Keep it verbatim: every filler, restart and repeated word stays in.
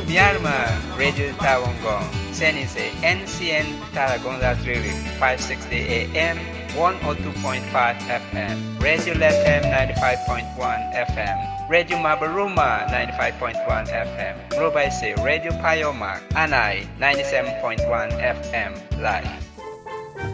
Myanmar, Radio Tawangong, Senise, N C N Tarragona Trili, five sixty A M, one oh two point five F M, Radio Lethem ninety-five point one F M, Radio Mabaruma ninety-five point one F M, Robaise, Radio Payomak, Anai ninety-seven point one F M, live.